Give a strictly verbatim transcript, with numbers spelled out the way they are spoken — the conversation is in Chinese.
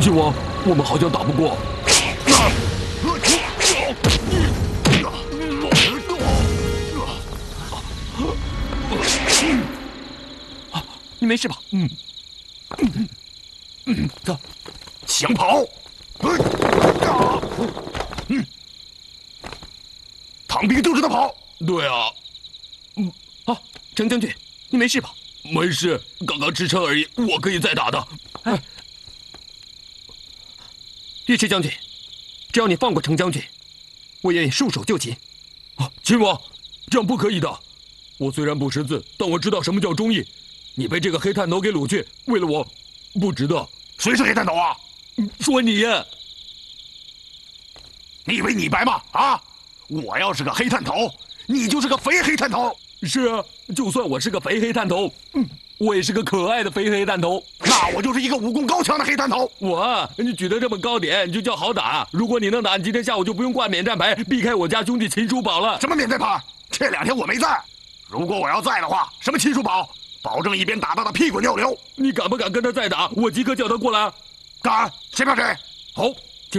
靖王，我们好像打不过。你没事吧？嗯。嗯嗯，走。 想跑？嗯。躺兵就知道跑。 对啊。嗯。啊，程将军，你没事吧？没事，刚刚支撑而已，我可以再打的。哎。尉迟将军，只要你放过程将军，我愿意束手就擒。啊，秦王，这样不可以的。我虽然不识字，但我知道什么叫忠义。你被这个黑炭头给掳去，为了我，不值得。 谁是黑炭头啊？ 说你呀！ 你以为你白吗？啊！我要是个黑炭头，你就是个肥黑炭头。 是啊，就算我是个肥黑炭头，嗯，我也是个可爱的肥黑炭头。 那我就是一个武功高强的黑炭头。 我，你举得这么高点，你就叫好打。如果你能打，你今天下午就不用挂免战牌，避开我家兄弟秦叔宝了。 什么免战牌？这两天我没在。如果我要在的话，什么秦叔宝？保证一边打他的屁滚尿流。 你敢不敢跟他再打？我即刻叫他过来。 敢，谁怕谁？ 好。